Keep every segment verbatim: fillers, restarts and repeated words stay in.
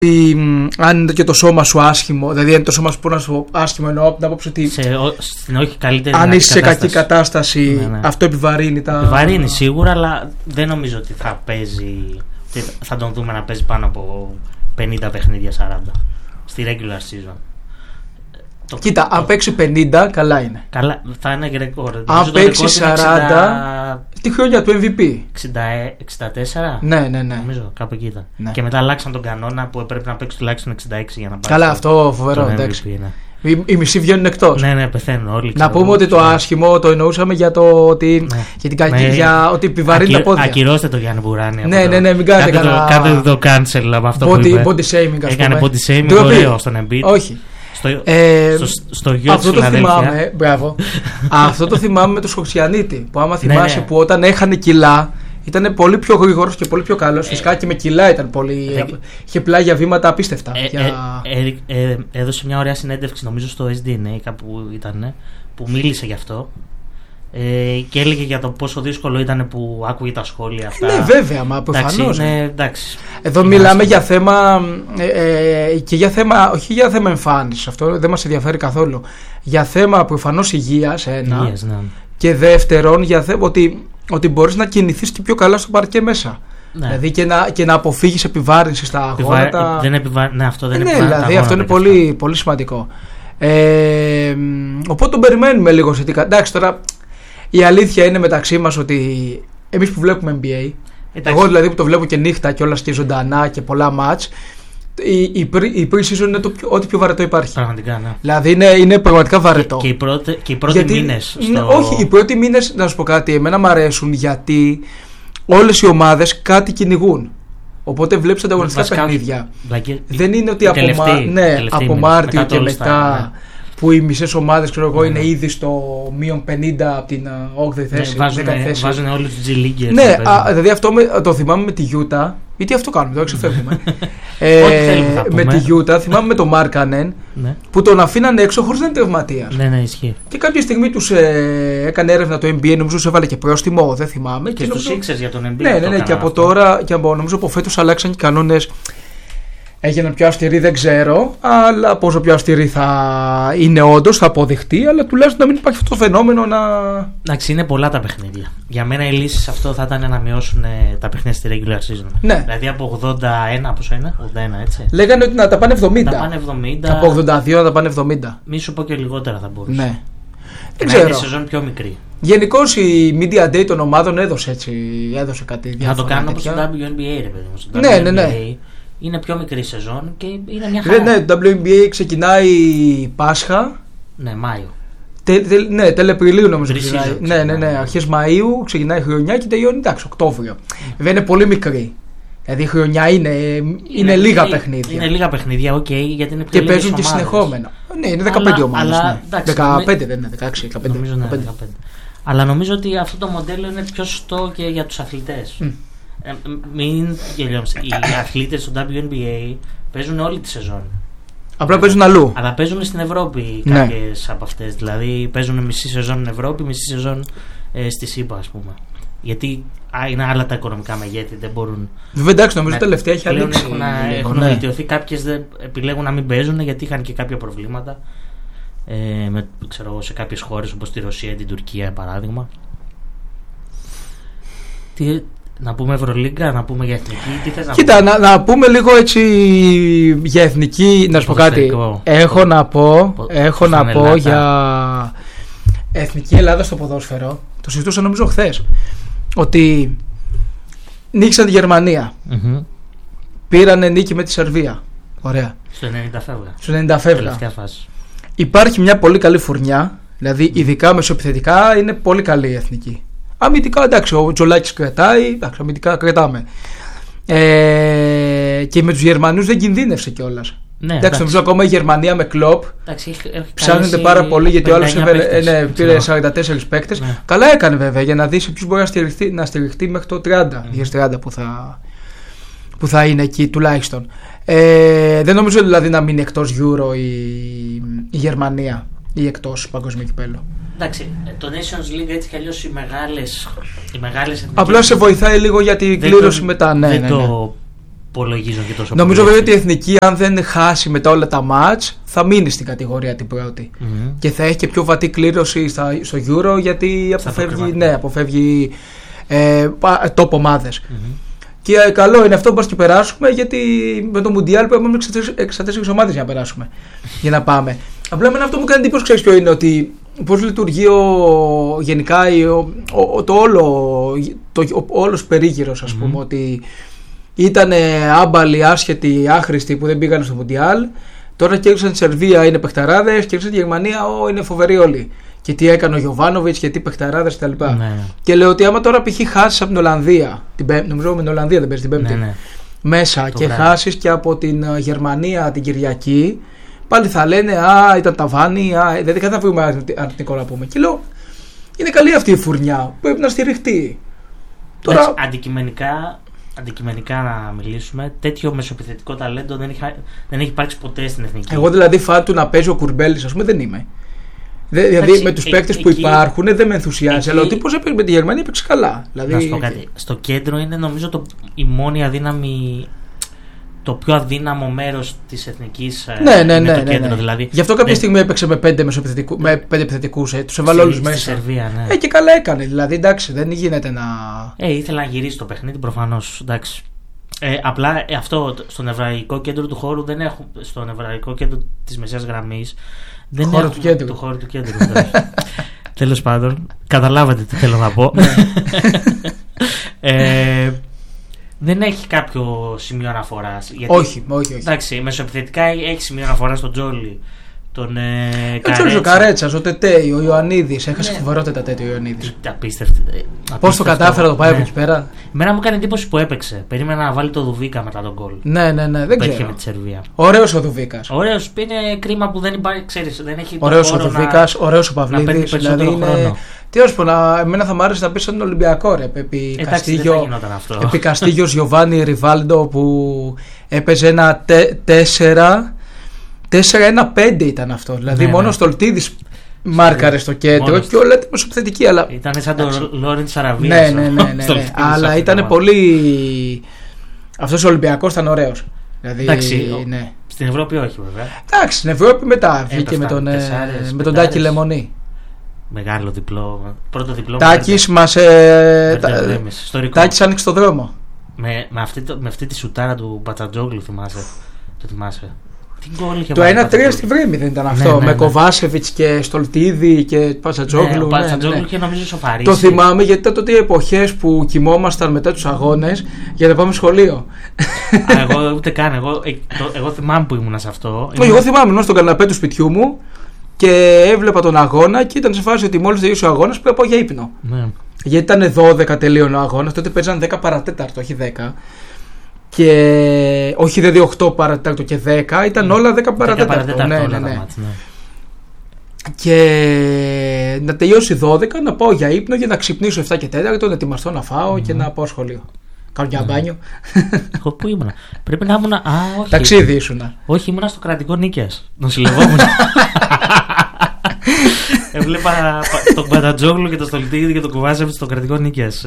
αν είναι και το σώμα σου άσχημο, δηλαδή αν το σώμα σου μπορεί να σου άσχημο, εννοώ από την άποψη ότι σε, ο, στην όχι καλύτερη αν είσαι σε κακή κατάσταση, ναι, ναι. αυτό επιβαρύνει τα. Επιβαρύνει σίγουρα, αλλά δεν νομίζω ότι θα παίζει. Θα τον δούμε να παίζει πάνω από πενήντα παιχνίδια, σαράντα στη regular season. Το, Κοίτα, το, αν παίξει πενήντα, καλά είναι. Καλά, θα είναι ρεκόρ. Αν παίξει σαράντα, εξήντα... τη χρονιά του εμ βι πι. εξήντα τέσσερα Ναι, ναι, ναι. Νομίζω κάπου εκεί ήταν. Ναι. Και μετά αλλάξαν τον κανόνα που έπρεπε να παίξει τουλάχιστον εξήντα έξι για να πάει. Καλά, αυτό φοβερό, εντάξει. Ναι. Οι, οι μισοί βγαίνουν εκτός. Ναι, ναι, πεθαίνουν όλοι. Να πούμε ότι το άσχημο το εννοούσαμε για το ότι. Ναι. Για την κακή, ναι. για ότι επιβαρύνει τα πόδια. Ακυρώστε το Γιάννη Μπουράνη. Ναι, ναι, ναι, μην κάνετε κανένα. Κάντε το cancel από αυτό body, που είπε. Body shaming, ας Έκανε πούμε. body shaming ωραίο στον Embiid. Όχι. Στο, ε, στο, στο γιο αυτό το θυμάμαι, μπράβο. Αυτό το θυμάμαι με τον Σκοξιανίτη. Που άμα θυμάσαι, ναι, ναι. που όταν έχανε κιλά ήταν πολύ πιο γρήγορος και πολύ πιο καλός. Ε, Φυσικά και με κιλά ήταν πολύ. Ε, είχε πλάγια βήματα απίστευτα. Ε, για... ε, ε, ε, έδωσε μια ωραία συνέντευξη, νομίζω στο ες ντι εν έι, κάπου ήταν, που μίλησε γι' αυτό. Ε, και έλεγε για το πόσο δύσκολο ήταν που άκουγε τα σχόλια αυτά. Ναι, βέβαια, μα προφανώς. Ναι, εντάξει. Εδώ μιλάμε για θέμα, ε, ε, και για θέμα, όχι για θέμα εμφάνισης, αυτό δεν μας ενδιαφέρει καθόλου. Για θέμα προφανώς υγείας, ένα. Υγείας, ναι. Και δεύτερον, για θέμα ότι, ότι μπορείς να κινηθείς και πιο καλά στο παρκέ μέσα. Ναι. Δηλαδή και να, και να αποφύγεις επιβάρυνση στα Επιβα... αγώνα. Δεν επιβα... Ναι, αυτό δεν ε, ναι, επιβα... δηλαδή αυτό είναι πολύ, πολύ σημαντικό. Ε, οπότε τον περιμένουμε λίγο σχετικά. Εντάξει, τώρα η αλήθεια είναι μεταξύ μας ότι εμείς που βλέπουμε εν μπι έι, εντάξει. Εγώ δηλαδή που το βλέπω και νύχτα και όλα και ζωντανά και πολλά μάτς, η, η, η pre-season είναι το πιο, ό,τι πιο βαρετό υπάρχει. Πραγματικά, ναι. Δηλαδή είναι, είναι πραγματικά βαρετό. Και, και οι, πρώτε, και οι πρώτοι γιατί, μήνες. Στο... Ναι, όχι, οι πρώτοι μήνες, να σου πω κάτι, εμένα μου αρέσουν γιατί όλες οι ομάδες κάτι κυνηγούν. Οπότε βλέπεις ανταγωνιστικά παιχνίδια. Like, δεν είναι ότι από, μα... ναι, από Μάρτιο και μετά. Ναι. Που οι μισές ομάδες, ξέρω εγώ, mm. είναι ήδη στο μείον πενήντα από την όγδοη θέση. Ναι, βάζουν όλους τους G Leaguers. Ναι, α, δηλαδή αυτό με, το θυμάμαι με τη Utah. Γιατί αυτό κάνουμε, τώρα ξεφεύγουμε. ε, με τη Utah, θυμάμαι με τον Μάρκανεν, ναι. που τον αφήνανε έξω χωρίς να είναι τραυματίας. Ναι, ναι, ισχύει. Και κάποια στιγμή τους ε, έκανε έρευνα το εν μπι έι, νομίζω τους έβαλε και πρόστιμο, δεν θυμάμαι. Και, και στους Sixers για τον εν μπι έι. Ναι, ναι, ναι, και από τώρα, και από, νομίζω από φέτος αλλάξαν και οι κανόνες. Έγιναν πιο αυστηροί, δεν ξέρω, αλλά πόσο πιο αυστηροί θα είναι όντως, θα αποδειχτεί, αλλά τουλάχιστον να μην υπάρχει αυτό το φαινόμενο να. Εντάξει, είναι πολλά τα παιχνίδια. Για μένα η λύση σε αυτό θα ήταν να μειώσουν τα παιχνίδια στη regular season. Ναι. Δηλαδή από ογδόντα ένα, πόσο είναι, ογδόντα ένα, έτσι. Λέγανε ότι να τα πάνε εβδομήντα. Να πάνε εβδομήντα. Από ογδόντα δύο να τα πάνε εβδομήντα. Μη σου πω και λιγότερα θα μπορούσε. Ναι. Και να είναι η σεζόν πιο μικρή. Γενικώς η Media Day των ομάδων έδωσε έτσι, έδωσε κάτι διάφορα. Να το κάνουν όπως το ντάμπλιου εν μπι έι, ρε παιδί μου. Ναι, ναι, ναι. Είναι πιο μικρή σεζόν και είναι μια χαρά. Ναι, ναι, το ντάμπλιου εν μπι έι ξεκινάει Πάσχα. Ναι, Μάιο. Τε, τε, ναι, τέλη Απριλίου νομίζω ξεκινάει. Ναι, ναι, ναι, αρχές Μαΐου ξεκινάει η χρονιά και τελειώνει, εντάξει, Οκτώβριο. Mm. Βέβαια είναι πολύ μικρή. Δηλαδή η χρονιά είναι, είναι, είναι λίγα είναι, παιχνίδια. Είναι λίγα παιχνίδια, οκ, okay, γιατί είναι πιο και παίζουν και συνεχόμενα. Ναι, είναι δεκαπέντε ομάδες. Ναι. δεκαπέντε δεν είναι, δεκαέξι, δεκαπέντε. Νομίζω, ναι, δεκαπέντε. Αλλά νομίζω ότι αυτό το μοντέλο είναι πιο σωστό και για τους αθλητές. Mm. Ε, μην γελιόμαστε. Οι αθλήτες του ντάμπλιου εν μπι έι παίζουν όλη τη σεζόν. Απλά παίζουν αλλού. Αλλά παίζουν στην Ευρώπη κάποιες ναι. από αυτές. Δηλαδή παίζουν μισή σεζόν στην Ευρώπη, μισή σεζόν ε, στη ΣΥΠΑ, ας πούμε. Γιατί α, είναι άλλα τα οικονομικά μεγέθη, δεν μπορούν. Βέβαια, εντάξει, νομίζω ότι τελευταία έχει ανοίξει. Έχουν, έχουν ναι. βελτιωθεί. Κάποιες δεν επιλέγουν να μην παίζουν γιατί είχαν και κάποια προβλήματα. Ε, με, ξέρω, σε κάποιες χώρες όπως τη Ρωσία, την Τουρκία, παράδειγμα. Τι. Να πούμε Ευρωλίγκα, να πούμε για εθνική, τι θες να Κοίτα, πούμε. να, να πούμε λίγο έτσι για εθνική, να σου πω κάτι. Έχω το, να πω, το, έχω να πω για εθνική Ελλάδα στο ποδόσφαιρο. Το συζητούσα νομίζω χθες. Ότι νίκησαν τη Γερμανία. Mm-hmm. Πήρανε νίκη με τη Σερβία. Ωραία. Στο ενενήντα φεύγα. Στο ενενήντα φεύγα. Υπάρχει μια πολύ καλή φουρνιά. Δηλαδή, ειδικά μεσοεπιθετικά είναι πολύ καλή η εθνική. Αμυντικά εντάξει, ο Τζολάκης κρατάει, εντάξει, αμυντικά κρατάμε. Ε, και με τους Γερμανούς δεν κινδύνευσε κιόλας. Ναι, εντάξει, νομίζω ακόμα η Γερμανία με Κλοπ ψάχνεται πάρα πολύ γιατί ο άλλος ναι, πήρε σαράντα τέσσερις παίκτες. Ναι. Καλά έκανε βέβαια για να δει σε ποιους μπορεί να στηριχτεί, να στηριχτεί μέχρι το τριάντα, mm. τριάντα που, θα, που θα είναι εκεί τουλάχιστον. Ε, δεν νομίζω δηλαδή να μείνει εκτός Euro η, η Γερμανία ή εκτός παγκόσμιο κυπέλλου. Εντάξει, το Nations League έτσι κι αλλιώς οι μεγάλες, οι μεγάλες εθνικές. Απλά σε βοηθάει λίγο για την κλήρωση το, μετά. Ναι, δεν ναι, ναι. το υπολογίζουν και τόσο. Νομίζω βέβαια ότι η Εθνική, αν δεν χάσει μετά όλα τα μάτς, θα μείνει στην κατηγορία την πρώτη. Mm-hmm. Και θα έχει και πιο βατή κλήρωση στα, στο Euro, γιατί αποφεύγει, ναι, αποφεύγει ε, top ομάδες. Mm-hmm. Και ε, καλό είναι αυτό που και περάσουμε, γιατί με το Μουντιάλ πρέπει να έχουμε εξά τέσσερις ομάδες για να περάσουμε. για να πάμε. Απλά εμένα αυτό μου κάνει εντύπωση, ξέρεις ποιο είναι, ότι πώς λειτουργεί ο, γενικά ο, ο, το όλο το, ο, όλος περίγυρος, ας πούμε, mm-hmm. ότι ήταν άμπαλοι, άσχετοι, άχρηστοι που δεν πήγαν στο Μουντιάλ. Τώρα κέρδισαν τη Σερβία, είναι παιχταράδες, κέρδισαν τη Γερμανία, ο, είναι φοβεροί όλοι. Και τι έκανε ο Γιοβάνοβιτς και τι παιχταράδες κτλ. Ναι. Και λέω ότι άμα τώρα π.χ. χάσεις από την Ολλανδία, την πέ... νομίζω με την Ολλανδία δεν παίζει την Πέμπτη, ναι, ναι. μέσα το και βράδυ. Χάσεις και από την Γερμανία την Κυριακή, πάλι θα λένε α, ήταν ταβάνι, α, δηλαδή δεν θα βρούμε αρνητικό να πούμε. Και λέω, είναι καλή αυτή η φουρνιά, πρέπει να στηριχτεί. Τώρα... Αντικειμενικά, αντικειμενικά να μιλήσουμε, τέτοιο μεσοεπιθετικό ταλέντο δεν έχει, δεν έχει υπάρξει ποτέ στην Εθνική. Εγώ δηλαδή φαν του να παίζει ο Κουρμπέλης, ας πούμε, δεν είμαι. Δε, δηλαδή εντάξει, με τους παίκτες που υπάρχουν δεν με ενθουσιάζει, εκεί, αλλά ο τύπος έπαιξε με τη Γερμανία, έπαιξε καλά. Δηλαδή... Να σου πω κάτι. Στο κέντρο είναι νομίζω το, η μόνη αδύναμη, το πιο αδύναμο μέρος της Εθνικής. Ναι, ναι, είναι ναι, το ναι, κέντρο, ναι. δηλαδή. Γι' αυτό κάποια ναι. στιγμή έπαιξε με πέντε, με πέντε επιθετικούς, ε, τους έβαλε όλους μέσα. Στη Σερβία, ναι. Ε, και καλά έκανε, δηλαδή εντάξει, δεν γίνεται να. Ε, ήθελα να γυρίσει το παιχνίδι, προφανώς. Εντάξει. Ε, απλά ε, αυτό στο νευραλγικό κέντρο του χώρου δεν έχουν. Στο νευραλγικό κέντρο της μεσαίας γραμμής. Δεν χώρο του κέντρου. Το χώρο του κέντρου. Τέλος πάντων, καταλάβατε τι θέλω να πω. ε, δεν έχει κάποιο σημείο αναφοράς. Γιατί, όχι, όχι, όχι. Εντάξει, μεσοεπιθετικά έχει σημείο αναφοράς στον Τζόλι. Τον ε, Καρέτσα. Ο Καρέτσας, ο Τετέι, ο Ιωαννίδης. Έχασε φοβερότητα τέτοιο ο Ιωαννίδης. Απίστευτο. Πώς το κατάφερα το πάει ναι. από εκεί πέρα. Εμένα μου έκανε εντύπωση που έπαιξε. Περίμενα να βάλει το Δουβίκα μετά τον γκολ. Ναι, ναι, ναι. Δεν ξέρω. Με τη Σερβία. Ωραίος ο Δουβίκας. Ωραίος. Είναι κρίμα που δεν υπάρχει, ξέρεις, δεν έχει. Ωραίος ο Δουβίκας, ωραίος ο Παυλίδης. Δηλαδή είναι. Τι να σου πω, εμένα θα μου άρεσε να πει στον Ολυμπιακό ρε. Επί Καστίγιο Γιοβάνι Ριβάλντο που έπαιζε ένα τέσσερα. τέσσερα ένα πέντε ήταν αυτό. Δηλαδή ναι, μόνο ο ναι. Στολτίδης μάρκαρε στο κέντρο και όλα ήταν μεσοπιθετική. Αλλά... Ήταν σαν τον Λόρεντ Σαραβία. Ναι, ναι, ναι. ναι, ναι. αλλά ήταν πολύ. Αυτός ο Ολυμπιακός ήταν ωραίος. Δηλαδή, εντάξει, ναι. Στην Ευρώπη όχι βέβαια. Εντάξει, στην Ευρώπη μετά βγήκε με τον, τεσσάρες, με τον Τάκη Λεμονή. Μεγάλο διπλό. Πρώτο διπλό. Τάκης μας. Ε, Τάκης άνοιξε το δρόμο. Με, με, αυτή, με αυτή τη σουτάρα του Πατσατζόγλου θυμάσαι. Το θυμάσαι. Το ένα τρία στη Βρέμη δεν ήταν αυτό. Ναι, ναι, με ναι. Κοβάσεβιτς και Στολτίδη και Πατσατζόγλου. Ναι, ο Πατσατζόγλου είχε ναι, ναι. νομίζω σοφαρίσει. Το θυμάμαι γιατί ήταν τότε οι εποχές που κοιμόμασταν μετά τους αγώνες για να πάμε σχολείο. Α, εγώ ούτε καν. Εγώ, το, εγώ θυμάμαι που ήμουν σε αυτό. Ήμουν... Εγώ θυμάμαι ήμουν στον καναπέ του σπιτιού μου και έβλεπα τον αγώνα και ήταν σε φάση ότι μόλις τελείωσε ο αγώνας πρέπει να πάω για ύπνο. Ναι. Γιατί ήταν δώδεκα τελείωνε ο αγώνας, τότε παίζαν δέκα παρατέταρτο, όχι δέκα. Και όχι δηλαδή οκτώ παρατέταρτο και δέκα, ήταν όλα δέκα παρατέταρτο. Ναι, ναι, ναι. ναι. Και να τελειώσει δώδεκα, να πάω για ύπνο για να ξυπνήσω επτά και τέταρτο, να ετοιμαστώ να φάω mm. και να πάω σχολείο. Κάνω για μπάνιο. Εγώ πού ήμουνα. Πρέπει να ήμουνα. Α, όχι. Ταξίδι ήσουνα. Όχι, ήμουνα στο κρατικό Νίκαιας. Νοσηλευόμουν. Έβλεπα τον Πατατζόγλου και τον Στολτίδη και τον Κουβάσεβιτ στο κρατικό Νίκαιας.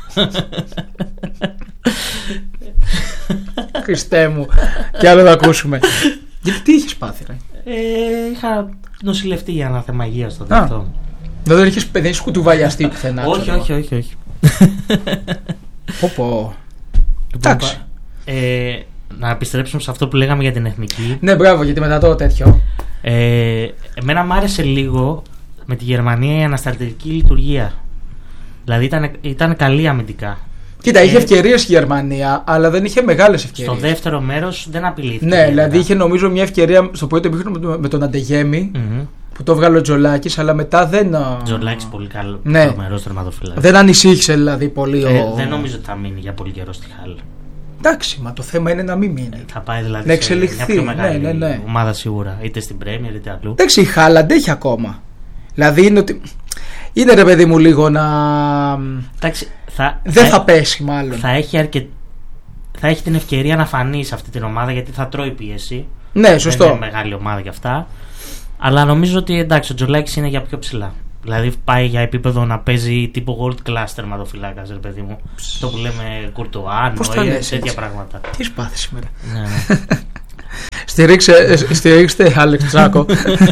Χριστέ μου. Κι άλλο να ακούσουμε. Γιατί τι είχες πάθει, ρε? Ε, είχα νοσηλευτεί για ένα θέμα υγείας τότε αυτό. Δεν είχες παιδί, είχες κουτουβαλιαστεί πουθενά? Όχι, όχι, όχι, όχι. Πω πω. Εντάξει. Ε, να επιστρέψουμε σε αυτό που λέγαμε για την εθνική. Ναι, μπράβο, γιατί μετά το τέτοιο. Ε, εμένα μ' άρεσε λίγο με τη Γερμανία η ανασταλτική λειτουργία. Δηλαδή ήταν, ήταν καλή αμυντικά. Κοίτα, ε, είχε ευκαιρίες η Γερμανία, αλλά δεν είχε μεγάλες ευκαιρίες. Στο δεύτερο μέρος δεν απειλήθηκε. Ναι, δηλαδή είχε νομίζω μια ευκαιρία στο πρώτο ημίχρονο με τον Αντεγέμι. Mm-hmm. Που το βγάλε ο Τζολάκης, αλλά μετά δεν. Τζολάκης πολύ καλό. Ναι. Τρομερός τερματοφύλακας. Δεν ανησύχησε δηλαδή πολύ. Ε, ο... Δεν νομίζω ότι θα μείνει για πολύ καιρό στη Χάλ. Εντάξει, μα το θέμα είναι να μην μείνει. Θα πάει δηλαδή να εξελιχθεί. Σε μια πιο μεγάλη ναι, ναι, ναι. ομάδα σίγουρα. Είτε στην Πρέμιερ είτε αλλού. Εντάξει, η Χάλ αντέχει ακόμα. Δηλαδή είναι ότι. Είναι ρε παιδί μου λίγο να. Εντάξει, θα... Δεν θα, θα πέσει μάλλον. Θα έχει, αρκε... θα έχει την ευκαιρία να φανεί σε αυτή την ομάδα γιατί θα τρώει πίεση. Ναι, σωστό. Δεν είναι μεγάλη ομάδα κι αυτά. Αλλά νομίζω ότι εντάξει, ο Τζολάκης είναι για πιο ψηλά. Δηλαδή πάει για επίπεδο να παίζει τύπου world class τερματοφυλάκας, ρε παιδί μου. Το που λέμε Κουρτουά, Νόιερ, τέτοια πράγματα. Τι σπάθει σήμερα. Ναι, ναι. Στηρίξτε, στηρίξτε Άλεξ Τσάκο.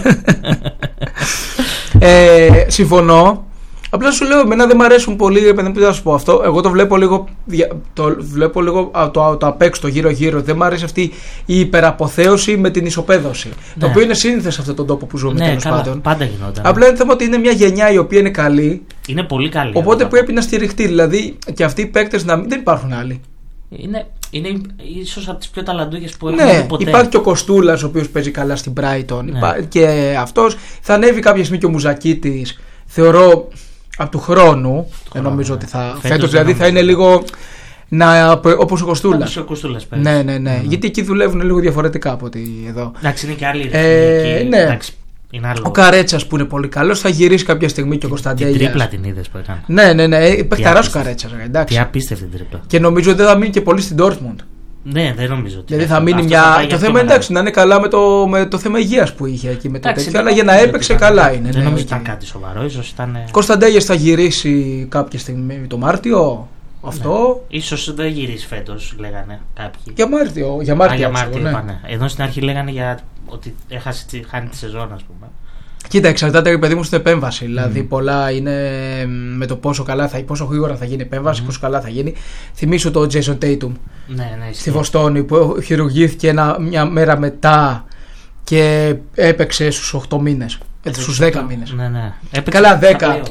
ε, συμφωνώ. Απλά σου λέω, εμένα δεν μου αρέσουν πολύ, παιδί μου, να σου πω αυτό. Εγώ το βλέπω λίγο, το βλέπω λίγο το, το απ' έξω, το γύρω-γύρω. Δεν μου αρέσει αυτή η υπεραποθέωση με την ισοπαίδωση. Ναι. Το οποίο είναι σύνηθες σε αυτόν τον τόπο που ζούμε, ναι, τέλος καλά, πάντων. Πάντα γινόταν. Απλά είναι θέμα ότι είναι μια γενιά η οποία είναι καλή. Είναι πολύ καλή. Οπότε πρέπει να στηριχτεί. Δηλαδή και αυτοί οι παίκτες να μην. Δεν υπάρχουν άλλοι. Είναι, είναι ίσως από τις πιο ταλαντούχες που έχουν ναι, ποτέ. Υπάρχει και ο Κοστούλας, ο οποίος παίζει καλά στην Brighton. Ναι. Και αυτός θα ανέβει κάποια στιγμή και ο Μουζακίτης. Θεωρώ. Από του χρόνου, δεν νομίζω ότι θα. Φέτος δηλαδή θα είναι λίγο. Να, όπως ο Κοστούλας. Ο Κοστούλας ναι, ναι, ναι. Mm. Γιατί εκεί δουλεύουν λίγο διαφορετικά από ότι εδώ. Εντάξει, είναι και άλλοι. Ε, ναι. Εντάξει, είναι άλλο. Ο Καρέτσας που είναι πολύ καλός θα γυρίσει κάποια στιγμή και ο Κωνσταντέλιας. Την τρίπλα την είδες που έκανε. Ναι, ναι, ναι. Παιχταράς ο Καρέτσας. Τι απίστευτη τρίπλα. Και νομίζω ότι δεν θα μείνει και πολύ στην Dortmund. Ναι, δεν νομίζω ότι. Δηλαδή θα μείνει μια. Το θέμα είναι εντάξει, να είναι καλά με το, με το θέμα υγείας που είχε εκεί με το τέτοιο. Αλλά για να έπαιξε καλά είναι. Δεν νομίζω ότι ήταν κάτι σοβαρό. Ίσως ήταν. Κωνσταντέλιας θα γυρίσει κάποια στιγμή το Μάρτιο. Αυτό. Ναι. Ίσως δεν γυρίσει φέτος, λέγανε κάποιοι. Για Μάρτιο. Για Μάρτιο, Α, για Μάρτιο ναι. Πάνε. Ενώ στην αρχή λέγανε για ότι έχασε, χάνει τη σεζόν, ας πούμε. Κοίτα, εξαρτάται, παιδί μου, στην επέμβαση. Mm. Δηλαδή, πολλά είναι με το πόσο, καλά θα, πόσο γρήγορα θα γίνει η επέμβαση, mm. πόσο καλά θα γίνει. Θυμήσου το Jason Tatum ναι, ναι, στη Βοστόνη που χειρουργήθηκε ένα, μια μέρα μετά και έπαιξε στους οκτώ μήνες. Στους δέκα μήνες. Ναι, ναι. Καλά, δέκα.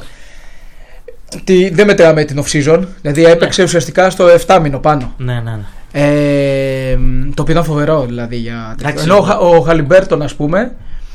Τι, δεν μετράμε την off-season. Δηλαδή έπαιξε ναι. ουσιαστικά στο επτά μήνο πάνω. Ναι, ναι, ναι. Ε, το οποίο ήταν φοβερό δηλαδή. Για... Ενώ ο, ο Χαλιμπέρτον, ας πούμε.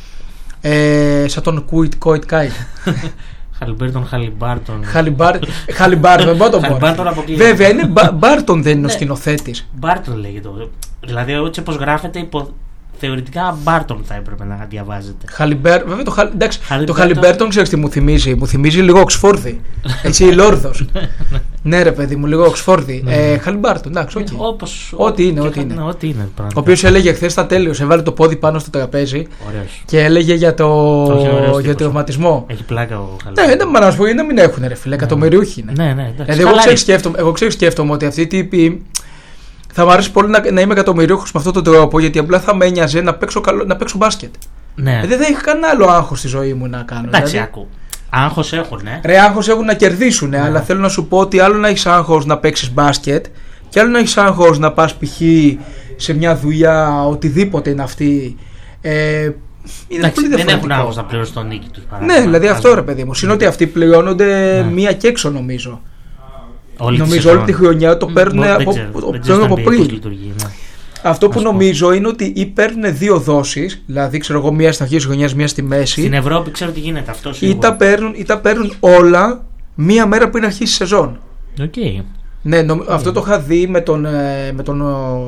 Ε, σαν τον Κόιτ Κάι. Χαλιμπέρτον, Χαλιμπάρτον. Χαλιμπάρτον, δεν μπορώ να το πω. Βέβαια είναι Μπάρτον, δεν είναι ο σκηνοθέτης. Μπάρτον λέγεται. Δηλαδή, έτσι όπως γράφεται, υπο... θεωρητικά Μπάρτον θα έπρεπε να διαβάζετε. Χαλιμπέρ... Βέβαια το, Χα... Εντάξει, Χαλιμπέρτον... το Χαλιμπέρτον ξέρεις τι μου θυμίζει. Μου θυμίζει λίγο Οξφόρδη. Έτσι Λόρδος. Ναι, ρε παιδί μου, λίγο Οξφόρδη. ε, Χαλιμπάρτον, εντάξει, okay. Όπως... Ό,τι είναι, ό,τι είναι. Ναι, ό,τι είναι ο οποίος έλεγε χθες τα τέλειος, έβαλε το πόδι πάνω στο τραπέζι. Ωραίος. Και έλεγε για το για τραυματισμό. Έχει πλάκα ο Χαλιμπέρτον. Ναι, δεν μου να πω, να μην έχουν ρε φίλε, εκατομμυριούχοι είναι. Ναι, ναι, δηλαδή, εγώ ξέρω σκέφτομαι ότι αυτοί οι τύποι. Θα μου αρέσει πολύ να, να είμαι εκατομμυρίουχος με αυτόν τον τρόπο, γιατί απλά θα με ένοιαζε να παίξω, καλό, να παίξω μπάσκετ. Ναι. Δεν θα είχα κανένα άλλο άγχος στη ζωή μου να κάνω. Εντάξει, δηλαδή. άκου. Άγχος έχουν, ναι. Ρε, άγχος έχουν να κερδίσουν, ναι. Αλλά θέλω να σου πω ότι άλλο να έχεις άγχος να παίξεις μπάσκετ, και άλλο να έχεις άγχος να πας π.χ. σε μια δουλειά, οτιδήποτε είναι αυτή. Ε, είναι εντάξει, πολύ δεν έχουν άγχος να πληρώσουν τον νίκη τους. Ναι, δηλαδή αυτό ρε παιδί μου. Είναι ότι αυτοί πληρώνονται ναι. μία και έξω νομίζω. Όλη νομίζω όλη τη χρονιά το παίρνουν από, από πριν. Λειτουργεί, ναι. Αυτό που νομίζω είναι ότι ή παίρνουν δύο δόσεις, δηλαδή ξέρω εγώ μία στην αρχή της χρονιάς, μία στη μέση. Στην Ευρώπη ξέρω τι γίνεται αυτό. Ή τα παίρνουν, ή τα παίρνουν όλα μία μέρα πριν αρχίσει η σεζόν. Okay. Ναι, νομ, okay. αυτό το είχα δει με τον, με τον,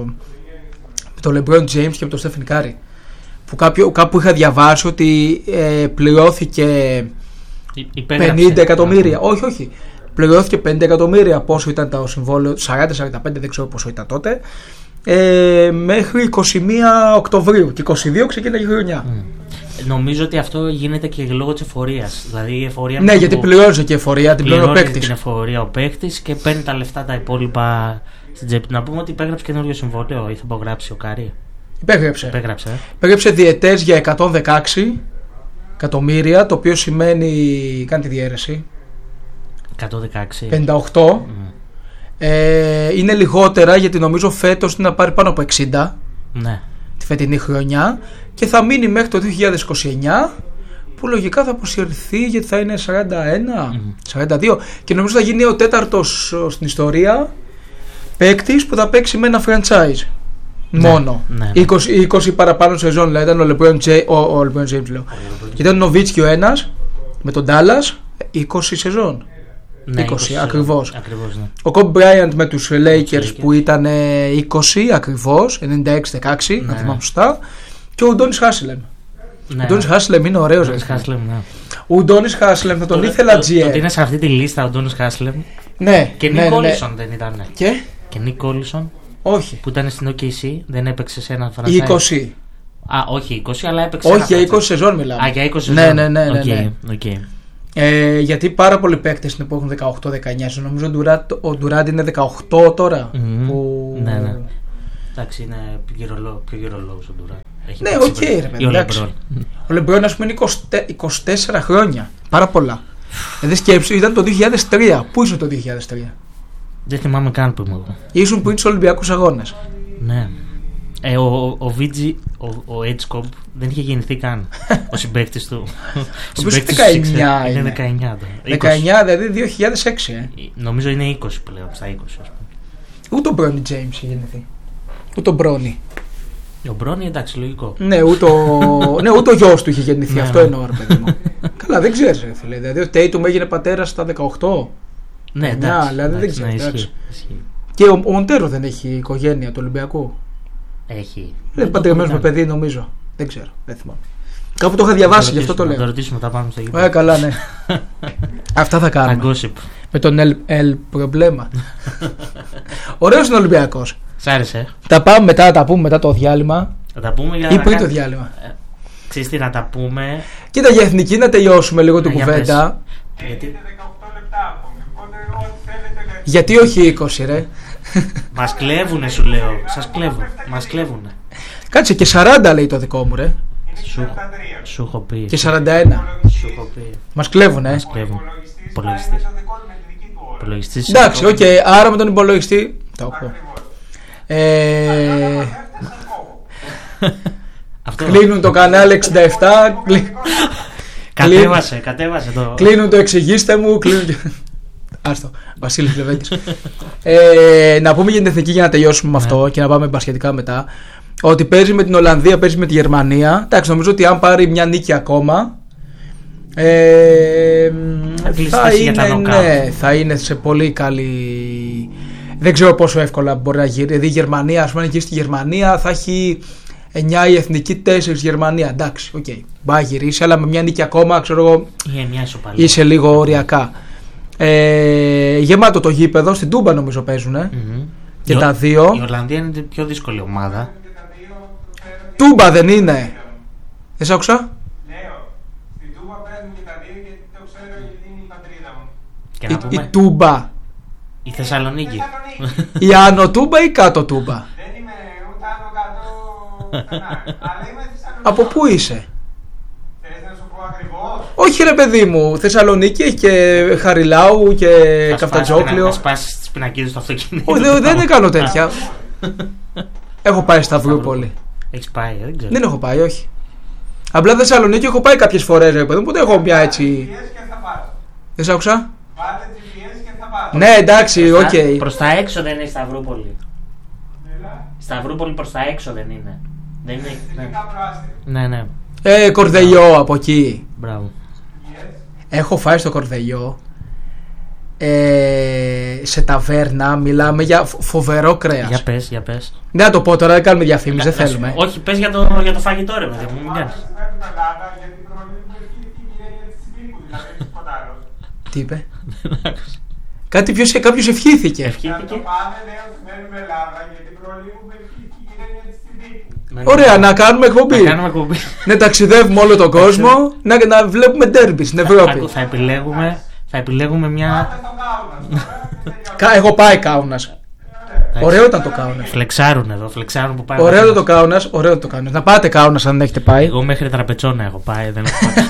με τον LeBron James και με τον Stephen Curry. Που κάποιο, κάπου είχα διαβάσει ότι ε, πληρώθηκε πενήντα εκατομμύρια. Όχι, όχι. Πληρώθηκε πενήντα εκατομμύρια πόσο ήταν το συμβόλαιο, σαράντα σαράντα πέντε δεν ξέρω πόσο ήταν τότε, ε, μέχρι είκοσι μία Οκτωβρίου και είκοσι δύο ξεκίνησε η χρονιά. Mm. Νομίζω ότι αυτό γίνεται και λόγω της εφορίας. Δηλαδή η εφορία ναι, γιατί πληρώνει και η εφορία, την πληρώνει ο παίκτης. Την εφορία ο παίκτης και παίρνει τα λεφτά τα υπόλοιπα στην τσέπη. Να πούμε ότι υπέγραψε καινούριο συμβόλαιο ή θα υπογράψει ο Κάρι. Υπέγραψε. Υπέγραψε, ε. Υπέγραψε διετές για εκατόν δεκαέξι εκατομμύρια, το οποίο σημαίνει. Κάνει τη διαίρεση. εκατόν δεκαέξι. πενήντα οκτώ. Mm. Ε, είναι λιγότερα γιατί νομίζω φέτος είναι να πάρει πάνω από εξήντα. Ναι. Τη φετινή χρονιά. Και θα μείνει μέχρι το δύο χιλιάδες είκοσι εννιά. Που λογικά θα αποσυρθεί γιατί θα είναι σαράντα ένα, mm. σαράντα δύο. Και νομίζω θα γίνει ο τέταρτος στην ιστορία παίκτης που θα παίξει με ένα franchise. Ναι, μόνο. Ναι, ναι. είκοσι, είκοσι παραπάνω σεζόν. Δηλαδή ήταν ο LeBron James. Ο, ο LeBron James λέω. Και ήταν ο Νοβίτσκι ο ένας με τον Dallas είκοσι σεζόν. Ναι, είκοσι, είκοσι ακριβώς. ακριβώς ναι. Ο Kobe Bryant με τους Lakers που ήταν είκοσι ακριβώς, ενενήντα έξι δεκαέξι, ναι. να θυμάμαι σωστά. Και ο Ντόνις Χάσλεμ. Ναι. Ο Ντόνις Χάσλεμ είναι ωραίος. Ναι. Ο Ντόνις Χάσλεμ θα τον το, ήθελα τζι εμ. Ότι είναι σε αυτή τη λίστα ο Ντόνις Χάσλεμ. Ναι. Και ναι, Νίκ ναι, Όλισον ναι. δεν ήταν. Και, και Νίκ Όλισον. Όχι. Που ήταν στην ο κέι σι, δεν έπαιξε σε ένα franchise. είκοσι. Α, όχι είκοσι, αλλά έπαιξε. Όχι, για είκοσι σεζόν μιλάμε. Α, για είκοσι ναι, σεζόν. Ναι, ναι, ναι. ναι, okay, ναι. Okay. Ε, γιατί πάρα πολλοί παίκτες είναι που έχουν δεκαοκτώ δεκαεννιά. Νομίζω ο Ντουράντ είναι δεκαοκτώ τώρα. Mm-hmm. Που... Ναι, ναι. Εντάξει, είναι πιο γυρολόγος ο Ντουράντ. Ναι, οκ, okay, ρε παιδί. Ο Λεμπρόν, ας πούμε, είναι είκοσι τέσσερα χρόνια. Πάρα πολλά. Δηλαδή σκέψου, ήταν το δύο χιλιάδες τρία. Πού ήσουν το δύο χιλιάδες τρία? Δεν θυμάμαι καν που ήμουν εγώ. Ήσουν πριν στους Ολυμπιακούς Αγώνες. Ναι. Ε, ο ο Βίτζι, ο, ο Edgecomb δεν είχε γεννηθεί καν. Ο συμπαίκτης του. Ο οποίος δεκαεννιά είναι. Είναι δεκαεννιά. δεκαεννιά, δηλαδή δύο χιλιάδες έξι. Ε. Νομίζω είναι είκοσι πλέον, στα είκοσι, ας πούμε. Ούτε ο Μπρόνι Τζέιμς είχε γεννηθεί. Ούτε ο Μπρόνι. Ο Μπρόνι, εντάξει, λογικό. Ναι, ούτε ο, ναι, ούτε ο γιος του είχε γεννηθεί. Αυτό εννοώ, ρε παιδί μου. Καλά, δεν ξέρεις, ρε φίλε. Δηλαδή ο Τέιτουμ έγινε πατέρας στα δεκαοκτώ. Ναι, εντάξει. Δηλαδή δεν εντάξει, ξέρεις. ναι, ισχύει, ισχύει. Και ο, ο Μοντέρο δεν έχει οικογένεια του Ολυμπιακού. Έχει. Είναι παντρεμένος με παιδί, νομίζω. Δεν ξέρω, δεν θυμάμαι. Κάπου το είχα διαβάσει, γι' αυτό το λέω. Να το ρωτήσουμε, τα πάμε στο γήπεδο. Ε, καλά, ναι. Αυτά θα κάνουμε. Με τον El, El Problema. Ωραίος είναι ο Ολυμπιακός. Σ' άρεσε. Τα πάμε μετά, τα πούμε μετά το διάλειμμα. Θα τα πούμε για ή να πριν κάνει... το διάλειμμα. Ε, ξέρεις τι, να τα πούμε. Κοίτα, για εθνική να τελειώσουμε λίγο την κουβέντα. Γιατί... Γιατί όχι είκοσι, ρε. Μας κλέβουνε, σου λέω. Σας κλέβουν. Μας κλέβουνε. Κάτσε, και σαράντα λέει το δικό μου, ρε. Σου, σου έχω πει. Και σαράντα ένα. Σου έχω πει. Μας κλέβουνε. Μας κλέβουν. Υπολογιστής. Υπολογιστής. Εντάξει, οκ, okay, άρα με τον υπολογιστή. Το έχω. Ε... Κλείνουν το κανάλι εξήντα επτά. Κατέβασε, κατέβασε το. Κλείνουν το εξηγήστε μου. Κλείνουν... Άστο, Βασίλης Λεβέντης. ε, να πούμε για την εθνική για να τελειώσουμε με αυτό και να πάμε μπασχετικά μετά. Ότι παίζει με την Ολλανδία, παίζει με τη Γερμανία. Εντάξει, νομίζω ότι αν πάρει μια νίκη ακόμα ε, θα, είναι, ναι, θα είναι σε πολύ καλή. Δεν ξέρω πόσο εύκολα μπορεί να γυρίσει. Δηλαδή η Γερμανία, ας πούμε, αν γυρίσει στη Γερμανία θα έχει εννιά η εθνική, τέσσερα Γερμανία. Εντάξει, οκ. Okay. Μπορεί να γυρίσει, αλλά με μια νίκη ακόμα, ξέρω εγώ, είσαι λίγο οριακά. Ε, γεμάτο το γήπεδο, στην Τούμπα νομίζω παίζουν. Mm-hmm. Και η τα δύο. Η Ολλανδία είναι την πιο δύσκολη ομάδα. Τούμπα δεν είναι. Δεν σ' άκουσα. Λέω, στην Τούμπα παίζουν και τα δύο γιατί το ξέρω γιατί είναι η πατρίδα μου. Και να πούμε, η, η Τούμπα. Η Θεσσαλονίκη. Η Άνω Τούμπα ή Κάτω Τούμπα? Δεν είμαι ούτε άνω κάτω πουθενά. Αλλά είμαι Θεσσαλονίκη. Από πού είσαι? Θες να σου πω ακριβώς? Όχι ρε παιδί μου, Θεσσαλονίκη έχει και Χαριλάου και Καφτατζόκλιο. Θα σπάσεις τις πινακίδες στο αυτοκίνητο. Όχι, δεν, δεν κάνω τέτοια. Έχω πάει Σταυρούπολη. Έχεις πάει, δεν ξέρω. Δεν έχω πάει, όχι. Απλά Θεσσαλονίκη έχω πάει κάποιες φορές, ρε παιδί μου, ποτέ έχω μια έτσι. Δεν σ' άκουσα. Βάλτε τζι πι ες και θα πάω. Ναι, εντάξει, οκ. Okay. Προς τα έξω δεν είναι η Σταυρούπολη. Σταυρούπολη προς τα έξω δεν είναι. Δεν είναι. Ναι, ναι. ναι. Ε, Κορδελιό από εκεί. Μπράβο. Yes. Έχω φάει στο Κορδελιό. Ε, σε ταβέρνα μιλάμε για φοβερό κρέας. Για πες, για πες. Δεν θα το πω τώρα, δεν κάνουμε διαφήμιση, δεν θέλουμε. Όχι, πες για το, για το φαγητό ρε παιδί μου, μην κάνεις. Τι είπε? Κάτι ποιος, κάποιος ευχήθηκε. Ευχήθηκε. Να το πάμε, λέω, μένουμε Ελλάδα γιατί προλίγουμε ευχήθηκε η γυναίκα της στην Τύπου. Ωραία, να κάνουμε εκπομπή. Να κάνουμε εκπομπή. Να ταξιδεύουμε όλο τον κόσμο, να, να βλέπουμε ντέρμπι στην Ευρώπη. Θα επιλέγουμε, θα επιλέγουμε μια... Έχω πάει Κάουνας. Ωραίο ήταν το Κάουνας. Φλεξάρουν εδώ, φλεξάρουν που πάει. Ωραίο το Κάουνας, ωραίο το Κάουνας. Να πάτε Κάουνας αν έχετε πάει. Εγώ μέχρι Τραπετσόνα έχω πάει, δεν έχω πάει.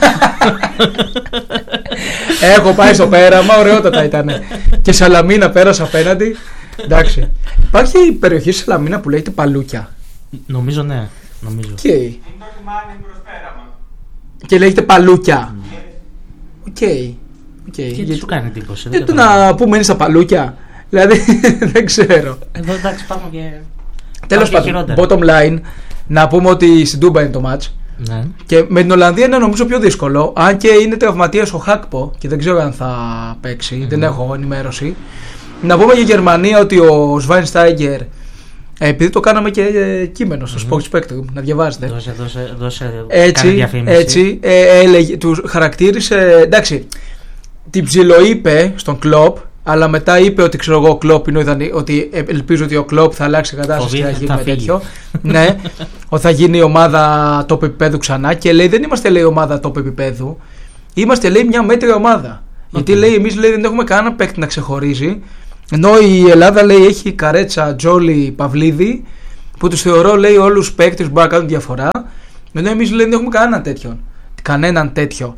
Έχω πάει στο πέραμα, ωραιότατα ήταν. Και Σαλαμίνα πέρασα απέναντι. Εντάξει. Υπάρχει περιοχή στη Σαλαμίνα που λέγεται Παλούκια. Νομίζω ναι. Νομίζω. Okay. Είναι το λιμάνι προς πέραμα. Και λέγεται Παλούκια. Οκ. Okay. Okay. Και τι σου κάνει εντύπωση? Γιατί να πούμε είναι στα Παλούκια. Δηλαδή δεν ξέρω. Εδώ εντάξει υπάρχουν και. Τέλος πάντων, bottom line, να πούμε ότι στην Τούμπα είναι το match. Ναι. Και με την Ολλανδία είναι νομίζω πιο δύσκολο. Αν και είναι τραυματίας ο Χάκπο και δεν ξέρω αν θα παίξει, mm-hmm. δεν έχω ενημέρωση. Να πούμε για Γερμανία ότι ο Σβάινστάιγκερ, επειδή το κάναμε και κείμενο στο mm-hmm. Sports Spectrum, να διαβάζετε. Δώσε, δώσε, δώσε έτσι, διαφήμιση. Έτσι ε, έλεγε, του χαρακτήρισε. Εντάξει, την ψιλοείπε στον Κλοπ. Αλλά μετά είπε ότι ξέρω εγώ ο Κλοπ είναι ιδανή, ότι ελπίζω ότι ο Κλοπ θα αλλάξει κατάσταση και θα γίνει με τέτοιο. Ναι, ότι θα γίνει η ομάδα top επίπεδου ξανά. Και λέει δεν είμαστε λέει ομάδα top επίπεδου. είμαστε λέει μια μέτρια ομάδα. Okay. Γιατί λέει εμείς λέει, δεν έχουμε κανένα παίκτη να ξεχωρίζει. Ενώ η Ελλάδα λέει έχει Καρέτσα, Τζόλι, Παυλίδη, που τους θεωρώ λέει όλους παίκτες που μπορούν να κάνουν διαφορά. Ενώ εμείς λέει δεν έχουμε κανέναν τέτοιον. Κανέναν τέτοιο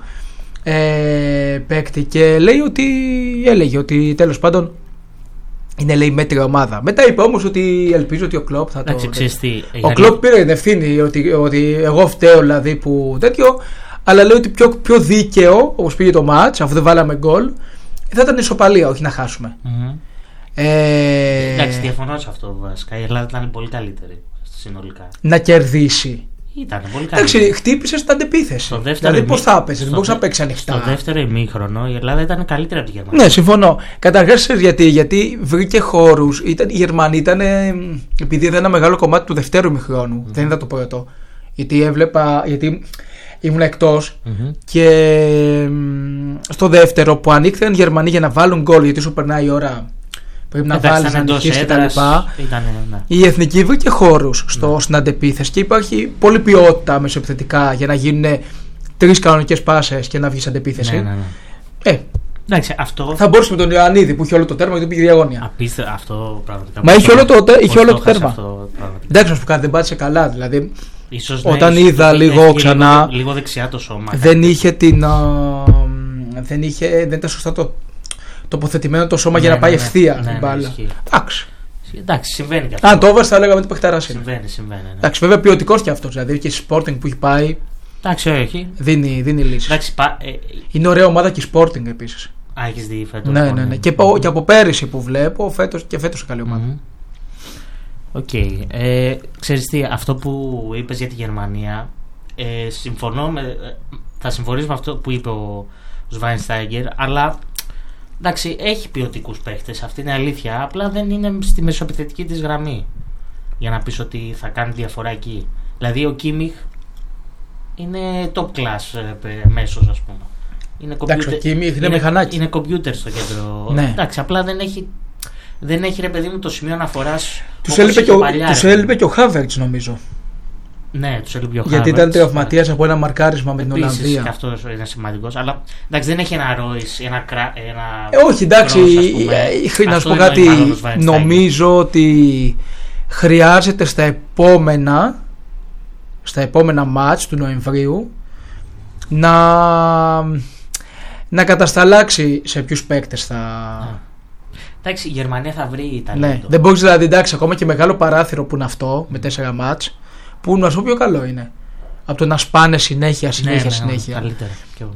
ε, παίκτη. Και λέει ότι έλεγε ότι τέλος πάντων είναι λέει μέτρια ομάδα. Μετά είπε όμως ότι ελπίζω ότι ο Κλοπ θα το. Ξεστή, ο Κλοπ πήρε την ευθύνη ότι, ότι εγώ φταίω δηλαδή που τέτοιο. Αλλά λέει ότι πιο, πιο δίκαιο όπως πήγε το μάτς, αφού δεν βάλαμε γκολ, θα ήταν ισοπαλία, όχι να χάσουμε. Mm-hmm. Ε... Εντάξει, διαφωνώ σε αυτό βασικά. Η Ελλάδα ήταν πολύ καλύτερη συνολικά. Να κερδίσει. Ήταν πολύ καλύτερη. Εντάξει, χτύπησε στην αντεπίθεση. Δηλαδή, ημί... πώ θα έπαιζε, δεν μπορούσε να παίξει ανοιχτά. Στο δεύτερο ημίχρονο η Ελλάδα ήταν καλύτερη από τη Γερμανία. Ναι, συμφωνώ. Καταρχάς, γιατί, γιατί βρήκε χώρους. Η Γερμανία ήταν. Επειδή είδα ένα μεγάλο κομμάτι του δευτέρου ημιχρόνου, mm-hmm. δεν είδα το πρώτο. Γιατί έβλεπα. Γιατί ήμουν εκτός mm-hmm. και στο δεύτερο που ανοίχθηκαν οι Γερμανοί για να βάλουν γκολ, γιατί σου περνάει η ώρα. Πρέπει να βάλει να νικήσει κτλ. Ναι. Η εθνική βρήκε χώρους στο, ναι. στην αντεπίθεση και υπάρχει πολλή ποιότητα μεσοεπιθετικά για να γίνουν τρεις κανονικές πάσες και να βγει αντεπίθεση. Ναι, ναι, ναι. Ε, εντάξει, αυτό... Θα μπορούσε με τον Ιωαννίδη που είχε όλο το τέρμα και του πήγε διαγώνια. Απίστευτο αυτό πραγματικά. Μα είχε όλο το, είχε όλο το τέρμα. Εντάξει, να σου κάνει, δεν πάτησε καλά. Δηλαδή, ίσως, όταν ναι, είδα λίγο ξανά. Λίγο, λίγο δεξιά το σώμα. Δεν είχε την. Δεν, είχε, δεν ήταν σωστά το. Τοποθετημένο το σώμα ναι, για να πάει ναι, ευθεία ναι, την ναι, μπάλα. Ναι, εντάξει. Εντάξει, συμβαίνει και αυτό. Αν το έβαζε, θα λέγαμε ότι παιχταράς είναι. Συμβαίνει, συμβαίνει. Ναι. Εντάξει, βέβαια ποιοτικός κι αυτός. Δηλαδή και η Sporting που έχει πάει. Εντάξει, όχι. Δίνει, δίνει λύσεις. Εντάξει, πα, ε, είναι ωραία ομάδα και η Sporting επίσης. Α, έχεις δει φέτος. Ναι, ναι, ναι. Και, mm-hmm. και από πέρυσι που βλέπω, φέτος, και φέτος καλή ομάδα. Οκ. Mm-hmm. Okay. Ε, ξέρεις τι, αυτό που είπες για τη Γερμανία, ε, συμφωνώ με. Θα συμφωνήσω με αυτό που είπε ο Σβάινστάιγκερ, αλλά. Εντάξει, έχει ποιοτικούς παίχτες, αυτή είναι αλήθεια. Απλά δεν είναι στη μεσοεπιθετική της γραμμή για να πεις ότι θα κάνει διαφορά εκεί. Δηλαδή ο Κίμιχ είναι top class ε, μέσος, ας πούμε. Είναι εντάξει, computer, ο Κίμιχ είναι, είναι μηχανάκι. Είναι κομπιούτερ στο κέντρο. Ναι. Εντάξει, απλά δεν έχει, δεν έχει ρε παιδί μου το σημείο αναφοράς. Τους έλειπε και, τους έλειπε και ο Χάβερτς νομίζω. Ναι, τους έλειπε ο Χάβερτς. Γιατί ήταν τραυματίας ναι. από ένα μαρκάρισμα με την Ολλανδία. Και αυτό είναι σημαντικός. Αλλά εντάξει, δεν έχει ένα Ρόις, ένα. ένα ε, όχι, εντάξει. Κρός, να σου πω κάτι. Νομίζω ότι χρειάζεται στα επόμενα στα επόμενα μάτς του Νοεμβρίου να, να κατασταλάξει σε ποιους παίκτες θα. Εντάξει, η Γερμανία θα βρει ταλέντο. Ναι, δεν μπορείς δηλαδή, εντάξει, ακόμα και μεγάλο παράθυρο που είναι αυτό με τέσσερα μάτς. Που να σου πω πιο καλό είναι από το να σπάνε συνέχεια, συνέχεια, ναι, συνέχεια. Ναι, καλύτερα.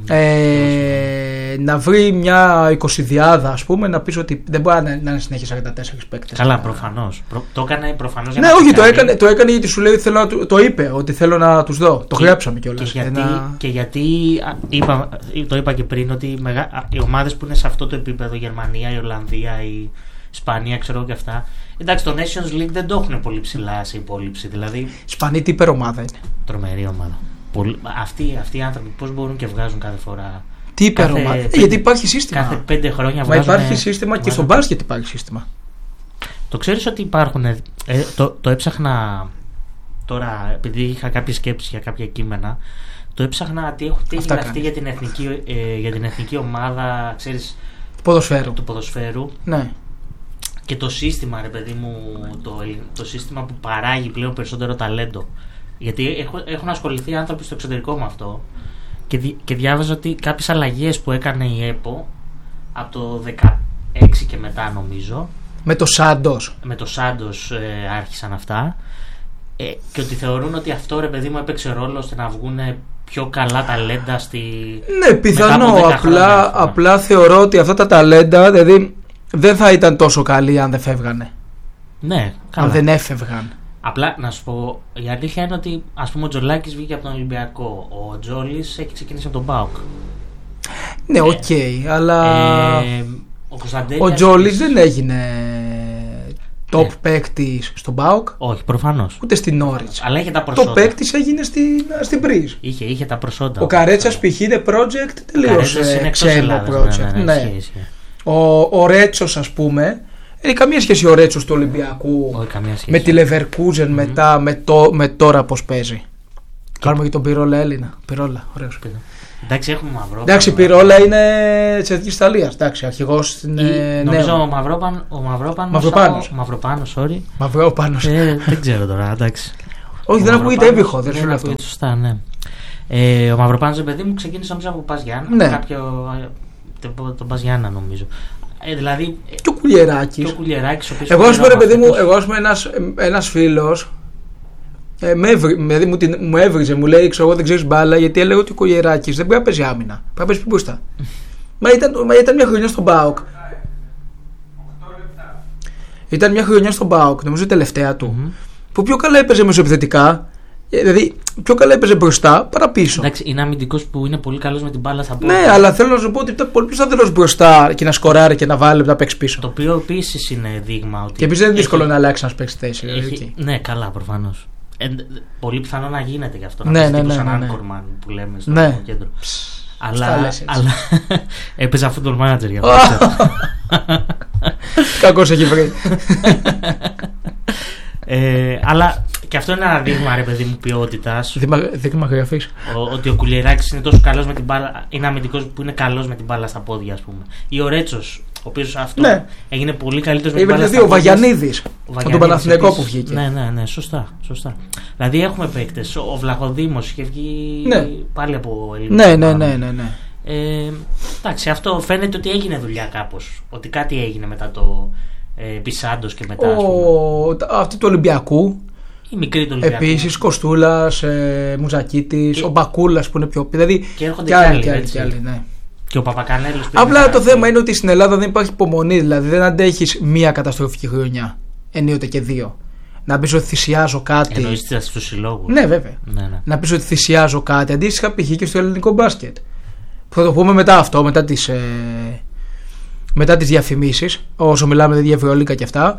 Ε, να βρει μια εικοσιδιάδα, ας πούμε, να πεις ότι δεν μπορεί να είναι συνέχεια σαράντα τέσσερα παίκτες. Καλά, προφανώς. Προ, το έκανε προφανώς. Ναι, όχι, το έκανε, το έκανε γιατί σου λέει θέλω να, το είπε ότι θέλω να τους δω. Το γράψαμε κιόλας. Και γιατί, ένα... και γιατί είπα, το είπα και πριν ότι μεγα, οι ομάδες που είναι σε αυτό το επίπεδο, Γερμανία, η Ολλανδία, η Ισπανία, ξέρω και αυτά. Εντάξει, το Nations League δεν το έχουν πολύ ψηλά σε υπόλοιψη. Δηλαδή. Η Ισπανία τι υπερομάδα είναι. Τρομερή ομάδα. Πολύ... Αυτοί, αυτοί οι άνθρωποι πώς μπορούν και βγάζουν κάθε φορά. Τι υπερομάδα. Ε, γιατί υπάρχει σύστημα. Κάθε πέντε χρόνια βγάζουν. Μα υπάρχει σύστημα βγάζουν... και στο μπάσκετ υπάρχει σύστημα. Το ξέρεις ότι υπάρχουν. Ε, το, το έψαχνα τώρα, επειδή είχα κάποιες σκέψεις για κάποια κείμενα. Το έψαχνα τι, τι έγινε αυτή για την, εθνική, ε, για την εθνική ομάδα, ξέρεις, ποδοσφαίρου. του ποδοσφαίρου. Ναι. Και το σύστημα, ρε παιδί μου, το, το σύστημα που παράγει πλέον περισσότερο ταλέντο. Γιατί έχω, έχουν ασχοληθεί άνθρωποι στο εξωτερικό με αυτό και, δι, και διάβαζα ότι κάποιες αλλαγές που έκανε η ΕΠΟ από το δεκαέξι και μετά, νομίζω. Με το Σάντος. Με το Σάντος ε, άρχισαν αυτά. Ε, και ότι θεωρούν ότι αυτό, ρε παιδί μου, έπαιξε ρόλο ώστε να βγουν πιο καλά ταλέντα στη. Ναι, πιθανό. Απλά, χρόνια, απλά θεωρώ ότι αυτά τα ταλέντα, δηλαδή, δεν θα ήταν τόσο καλοί αν δεν φεύγανε. Ναι, καλά. Αν δεν έφευγαν. Απλά να σου πω, η αλήθεια είναι ότι, ας πούμε, ο Τζολάκης βγήκε από τον Ολυμπιακό. Ο Τζόλης έχει ξεκινήσει από τον ΠΑΟΚ. Ναι, οκ, okay, ε, αλλά. Ε, ο, ο Τζόλης δεν έγινε top ναι. παίκτης στον ΠΑΟΚ. Όχι, προφανώς. Ούτε στην Νόριτς. Αλλά είχε τα προσόντα. Το παίκτης έγινε στην, στην Μπριζ. Είχε, είχε τα προσόντα. Ο Καρέτσας π.χ. είναι project τελείως ξένο project. Ναι. Ναι. Ο, ο Ρέτσος, ας πούμε, έχει καμία σχέση ο Ρέτσος του Ολυμπιακού Όχι, με τη Leverkusen mm-hmm. μετά με, το, με τώρα πώς παίζει. Κάνουμε και τον Πυρόλα Έλληνα. Πυρόλα, ωραίος. Εντάξει, έχουμε Μαυρόπανο. Εντάξει, Πυρόλα είναι της Εθνικής Ιταλίας. Εντάξει, αρχηγός στην. Ε, νομίζω ο Μαυρόπανος. Ο Μαυροπάνος. Μαυροπάνος, sorry. Μαυρόπανος. Ε, δεν ξέρω τώρα, εντάξει. Όχι, δεν ακούγεται έβυχο, δεν είναι αυτό. Σωστά, ναι. Ε, ο Μαυροπάνος, παιδί μου, ξεκίνησε νομίζω από Πας Γιάννα. Ναι. Κάποιο. Τον Πας Γιάννα, νομίζω. Ε, δηλαδή. Και ο Κουλιεράκης. Και ο Κουλιεράκης, ο οποίος. Εγώ, ας πούμε, παιδί μου, εγώ, ας πούμε, ένας, ένας φίλος. Ε, με έβρι, δηλαδή μου, την, μου έβριζε, μου λέει: ξέρω εγώ δεν ξέρεις μπάλα, γιατί έλεγα ότι ο Κουλιεράκης δεν πρέπει να παίζει άμυνα. Πρέπει να παίζει πιμπούστα. Μα ήταν, μα ήταν μια χρονιά στον ΠΑΟΚ. Ήταν μια χρονιά στον ΠΑΟΚ, νομίζω η τελευταία του. Mm-hmm. Που πιο καλά έπαιζε μεσοεπιθετικά. Δηλαδή πιο καλά έπαιζε μπροστά παρά πίσω. Εντάξει, είναι αμυντικός που είναι πολύ καλός με την μπάλα στα πόδια. Ναι, αλλά θέλω να σου πω ότι ήταν πολύ πιο σταθερός μπροστά και να σκοράρει και να βάλει να παίξει πίσω. Το οποίο επίσης είναι δείγμα ότι. Και επίσης δεν είναι δύσκολο να αλλάξει να παίξει θέση. Έχει... Ναι, καλά, προφανώς. Ε, πολύ πιθανό να γίνεται γι' αυτό. Ναι, να ναι, ναι, ναι, ναι, ναι. Κορμάν που λέμε στο ναι. κέντρο. Αλλά, αλλά έπαιζα football manager για αυτό. Κακώς έχει βρει. ε, αλλά και αυτό είναι ένα δείγμα, ρε παιδί μου, ποιότητας. Δείγμα γραφής. Ότι ο Κουλιεράκης είναι τόσο καλός με την μπάλα. Είναι αμυντικός που είναι καλός με την μπάλα στα πόδια, ας πούμε. Ή ο Ρέτσος, ο οποίος αυτό ναι. έγινε πολύ καλύτερος με την μπάλα στα πόδια. Ο Βαγιανίδης. Από τον Παναθηναϊκό που βγήκε. Ναι, ναι, ναι, σωστά, σωστά. Δηλαδή έχουμε παίκτες. Ο Βλαχοδήμος είχε βγει ναι. πάλι από ελληνικό. Ναι, ναι, ναι, ναι, ναι. Ε, εντάξει, αυτό φαίνεται ότι έγινε δουλειά κάπως. Ότι κάτι έγινε μετά το ε, Πισάντος και μετά. Ο... Αυτή του Ολυμπιακού. Η μικρή του Ολυμπιακού. Επίσης Κοστούλας, ε, Μουζακίτης, και... ο Μπακούλας που είναι πιο. Δηλαδή, και έρχονται και άλλοι. Και άλλοι, και άλλοι ναι. Και ο Παπακανέλος. Απλά το θέμα είναι ότι στην Ελλάδα δεν υπάρχει υπομονή. Δηλαδή δεν αντέχεις μία καταστροφική χρονιά. Ενίοτε και δύο. Να πεις ότι θυσιάζω κάτι. Εννοείς στους συλλόγους. Ναι, βέβαια. Ναι, ναι. Να πεις ότι θυσιάζω κάτι. Αντίστοιχα π.χ. και στο ελληνικό μπάσκετ. Που θα το πούμε μετά αυτό, μετά τις, ε, μετά τις διαφημίσεις. Όσο μιλάμε για Ευρωλίγκα και αυτά.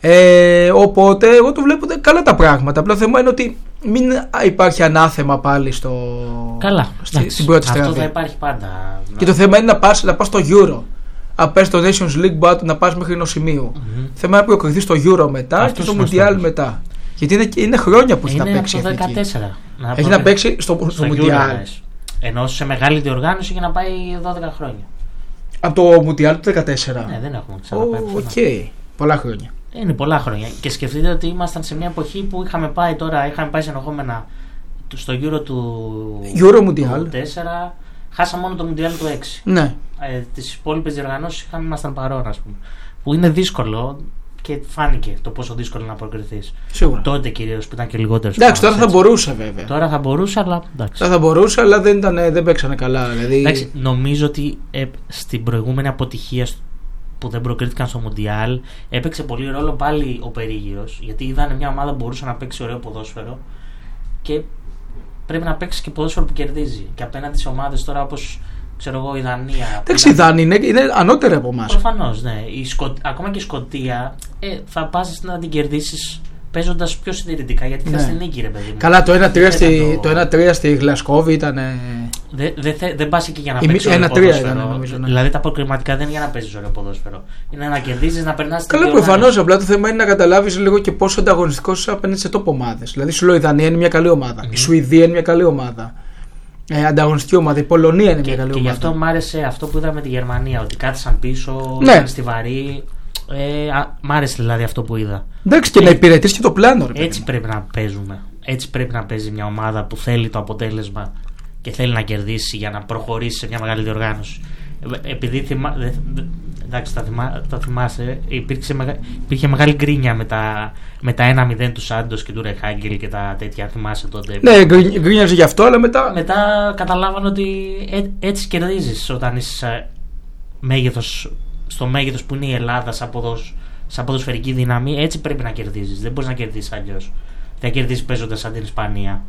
Ε, οπότε εγώ το βλέπω καλά τα πράγματα. Απλό θέμα είναι ότι μην υπάρχει ανάθεμα πάλι στο, καλά, στη, στην πρώτη στραβή. Αυτό θα υπάρχει πάντα. Και το θέμα είναι να πας, να πας στο Euro. Αν πας στο Nations League, να πας μέχρι ενός σημείου. Mm-hmm. Θέμα είναι να προκριθεί στο Euro μετά αυτό και στο Mundial μετά. Γιατί είναι, είναι χρόνια που έχει είναι να παίξει. Είναι από το δεκατέσσερα. Να έχει να παίξει στο, στο, στο Mundial. Ενώ σε μεγάλη διοργάνωση για να πάει δώδεκα χρόνια. Από το Mundial του δεκατέσσερα. Ναι, δεν έχουμε ξαναπάει. Οκ, okay. Πολλά χρόνια. Είναι πολλά χρόνια. Και σκεφτείτε ότι ήμασταν σε μια εποχή που είχαμε πάει τώρα, είχαμε πάει συνεχόμενα στο Euro του Euro Mundial του τέσσερα. Χάσαμε μόνο το Mundial του έξι. Ναι. Ε, τις υπόλοιπες διοργανώσεις είχαμε, ήμασταν παρόν, ας πούμε. Που είναι δύσκολο και φάνηκε το πόσο δύσκολο να προκριθείς. Σίγουρα. Τότε κυρίως που ήταν και λιγότερο. Εντάξει, τώρα θα μπορούσε βέβαια. Τώρα θα μπορούσε, αλλά. Εντάξει. Τώρα θα μπορούσε, αλλά δεν, ήταν, δεν παίξανε καλά. Δηλαδή... Εντάξει, νομίζω ότι ε, στην προηγούμενη αποτυχία που δεν προκρίθηκαν στο Μουντιάλ έπαιξε πολύ ρόλο πάλι ο Περίγυρος. Γιατί είδανε μια ομάδα που μπορούσε να παίξει ωραίο ποδόσφαιρο και πρέπει να παίξει και ποδόσφαιρο που κερδίζει. Και απέναντι σε ομάδες τώρα όπως ξέρω εγώ η Δανία. Εντάξει, η Δανία είναι, είναι ανώτερη από εμάς. Προφανώς, ναι. Η Σκο... Ακόμα και η Σκωτία ε, θα πας να την κερδίσεις παίζοντας πιο συντηρητικά γιατί ναι. θα στην νίκη, ρε παιδί μου. Καλά, το ένα τρία στη, το... στη Γλασκόβη ήταν. Δεν δε, δε, δε πας εκεί για να παίξεις ωραίο ποδόσφαιρο. Ήταν, νομίζω, ναι. Δηλαδή τα προκριματικά δεν είναι για να παίζεις ωραίο ποδόσφαιρο. Είναι να κερδίσεις, να περνάς την Καλά, προφανώς. Απλά το θέμα είναι να καταλάβεις λίγο και πόσο ανταγωνιστικός είσαι απέναντι σε τόπο ομάδες. Δηλαδή, σου λέω η Δανία είναι μια καλή ομάδα. Mm-hmm. Η Σουηδία είναι μια καλάλλη ομάδα. Ε, ανταγωνιστική ομάδα. Η Πολωνία είναι και, μια καλή και ομάδα. Και γι' αυτό μου άρεσε αυτό που είδαμε με τη Γερμανία. Ότι κάθισαν πίσω, ναι. ήταν στιβαροί. Ε, α, μ' άρεσε δηλαδή αυτό που είδα. Εντάξει, και ε, να υπηρετήσει και το πλάνο. Ρε, έτσι πρέπει να παίζουμε. Έτσι πρέπει να παίζει μια ομάδα που θέλει το αποτέλεσμα και θέλει να κερδίσει για να προχωρήσει σε μια μεγάλη διοργάνωση. Επειδή θυμά, δε, δε, εντάξει, τα, θυμά, τα θυμάσαι, υπήρξε, υπήρχε μεγάλη γκρίνια με τα, με τα ένα μηδέν του Σάντος και του Ρεχάγκελ και τα τέτοια. Θυμάσαι τότε. Ναι, γκρίνιαζε γι' αυτό, αλλά μετά. Μετά καταλάβανε ότι έ, έτσι κερδίζεις όταν είσαι μέγεθος, στο μέγεθος που είναι η Ελλάδα, σαν, ποδοσ, σαν ποδοσφαιρική δύναμη. Έτσι πρέπει να κερδίζεις. Δεν μπορείς να κερδίσεις αλλιώς. Δεν κερδίσεις παίζοντας σαν την Ισπανία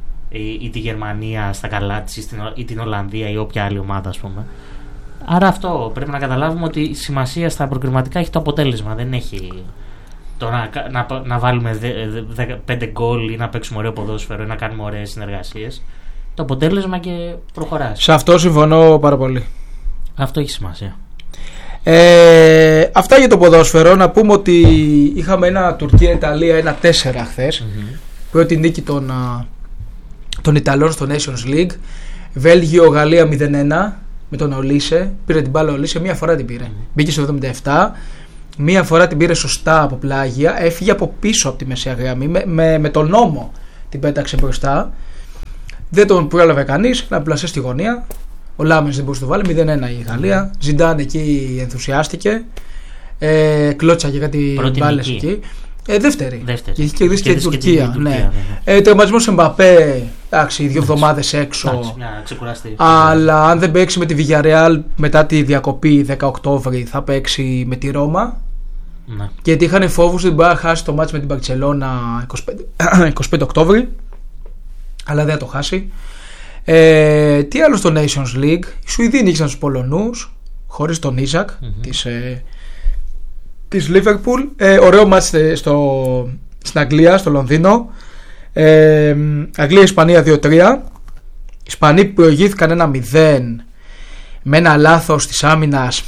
ή, ή τη Γερμανία στα καλά της ή, ή την Ολλανδία ή όποια άλλη ομάδα, ας πούμε. Άρα αυτό πρέπει να καταλάβουμε ότι η σημασία στα προκριματικά έχει το αποτέλεσμα. Δεν έχει το να, να, να βάλουμε πέντε γκολ ή να παίξουμε ωραίο ποδόσφαιρο ή να κάνουμε ωραίες συνεργασίες. Το αποτέλεσμα και προχωράς. Σε αυτό συμφωνώ πάρα πολύ. Αυτό έχει σημασία. Ε, αυτά για το ποδόσφαιρο. Να πούμε ότι είχαμε ένα Τουρκία-Ιταλία ένα τέσσερα χθες. Mm-hmm. Πρώτη νίκη των, των Ιταλών στο Nations League. Βέλγιο-Γαλλία μηδέν ένα με τον Ολίσε. Πήρε την μπάλα ο Ολίσε, μία φορά την πήρε. Mm. Μπήκε στο εβδομήντα επτά. Μία φορά την πήρε σωστά από πλάγια. Έφυγε από πίσω από τη μεσαία γραμμή. Με, με, με τον νόμο την πέταξε μπροστά. Δεν τον πρόλαβε κανείς. Να πλασέ στη γωνία. Ο Λάμενς δεν μπορούσε να το βάλει. μηδέν ένα η Γαλλία. Ζιντάν εκεί ενθουσιάστηκε. Ε, κλώτσαγε κάτι μπάλες εκεί. Ε, δεύτερη. δεύτερη. Και έχει κερδίσει και την Τουρκία. Ναι. Ναι. Ε, Τερματισμός Εμπαπέ. Εντάξει, δύο εβδομάδες έξω. Εντάξει, μια ξεκουραστή. Αλλά αν δεν παίξει με τη Villarreal μετά τη διακοπή δέκα Οκτώβρη, θα παίξει με τη Ρώμα. Ναι. Γιατί είχαν φόβους ότι μπορεί να χάσει το μάτς με την Μπαρτσελώνα είκοσι πέντε Οκτώβρη. Αλλά δεν θα το χάσει. Ε, τι άλλο στο Nations League. Οι Σουηδοί νίκησαν τους Πολωνούς χωρίς τον Ιζακ mm-hmm. της, ε, της Liverpool. Ε, ωραίο μάτς στο, στην Αγγλία, στο Λονδίνο. ε, Αγγλία-Ισπανία δύο τρία. Οι Ισπανοί προηγήθηκαν ένα μηδέν με ένα λάθος της άμυνας.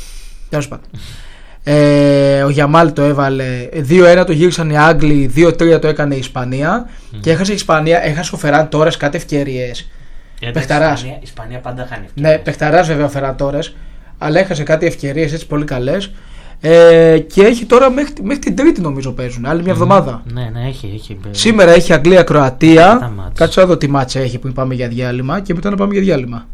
ε, Ο Γιαμάλ το έβαλε δύο ένα, το γύρισαν οι Άγγλοι, δύο τρία το έκανε η Ισπανία mm. και έχασε η Ισπανία. Έχασε ο Φεράν Τόρες κάτι ευκαιρίες. Παιχταράς. Η Ισπανία πάντα χάνει ευκαιρίες. Ναι, παιχταράς βέβαια ο Φεράν Τόρες, αλλά έχασε κάτι ευκαιρίες έτσι πολύ καλές. Ε, και έχει τώρα μέχρι, μέχρι την Τρίτη νομίζω παίζουν. Άλλη μια εβδομάδα. Ναι, ναι, έχει, έχει. Σήμερα έχει Αγγλία-Κροατία. Κάτσε να δω τι μάτσα έχει που πάμε για διάλειμμα και μετά να πάμε για διάλειμμα.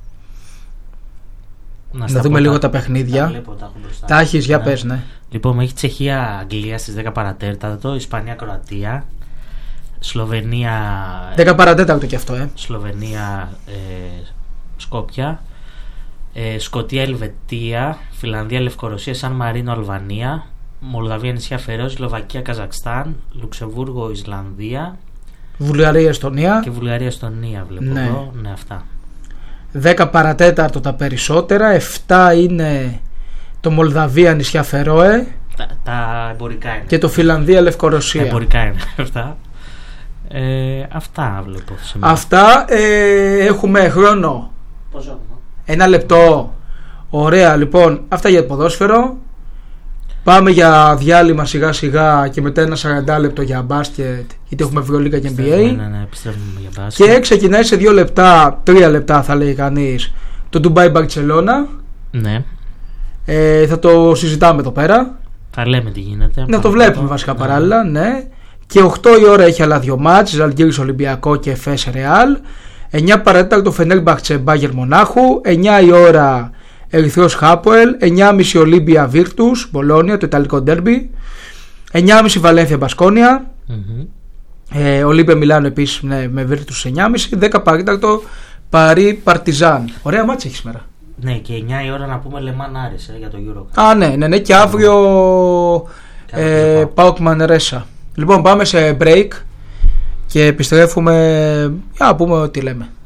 Να, να δούμε λίγο τα παιχνίδια. Τα, βλέπω, τα, τα έχεις, για ναι. πες, ναι. Λοιπόν, έχει Τσεχία-Αγγλία στις δέκα παρατέταρτο, Ισπανία-Κροατία, Σλοβενία. δέκα παρατέταρτο και αυτό, ε. Σλοβενία, ε, Σκόπια. Ε, Σκωτία-Ελβετία, Φιλανδία-Λευκορωσία, Σαν Μαρίνο-Αλβανία, Μολδαβία-Νησιά Φερόε, Σλοβακία-Καζακστάν, Λουξεμβούργο-Ισλανδία, Βουλγαρία-Εστονία και Βουλγαρία-Εστονία. Βλέπω ναι. εδώ. Ναι, αυτά. δέκα παρατέταρτο τα περισσότερα. επτά είναι το Μολδαβία-Νησιά Φερόε. Τα, τα εμπορικά είναι. Και το Φιλανδία-Λευκορωσία. Τα εμπορικά είναι αυτά. Ε, αυτά βλέπω. Αυτά ε, έχουμε χρόνο. Πόσο έχουμε? Ένα λεπτό. Ωραία, λοιπόν, αυτά για το ποδόσφαιρο. Πάμε για διάλειμμα σιγά σιγά και μετά ένα σαράντα λεπτό για μπάσκετ. Γιατί έχουμε Ευρωλίγκα και Εν Μπι Έι. Ναι, ναι, ναι, για μπάσκετ. Και ξεκινάει σε δύο λεπτά, τρία λεπτά θα λέει κανείς, το Ντουμπάι Μπαρτσελώνα. Ναι. Ε, θα το συζητάμε εδώ πέρα. Θα λέμε τι γίνεται. Να το βλέπουμε το, βασικά ναι. παράλληλα, ναι. Και οκτώ η ώρα έχει άλλα δύο μάτς, Ζαλγκίρις Ολυμπιακό και Εφές Ρεάλ. εννιά παρατέταρτο Φενέρμπαχτσε Μπάγερ Μονάχου. εννιά η ώρα Ερυθρός Χάποελ. εννιά και μισή Ολύμπια Βίρτους Μπολόνια, το ιταλικό ντέρμπι. εννιά και μισή Βαλένθια Μπασκόνια. Mm-hmm. ε, Ολύμπια Μιλάνο επίσης ναι, με Βίρτους εννιά και μισή. δέκα παρατέταρτο Παρί Παρτιζάν. Ωραία μάτσα έχει σήμερα. Ναι, και εννιά η ώρα να πούμε Λεμάν Άρης για το Euro. Α, ναι, ναι, ναι, και αύριο ε, ΠΑΟΚ Μανρέσα. Λοιπόν, πάμε σε break και επιστρέφουμε για να πούμε ό,τι λέμε.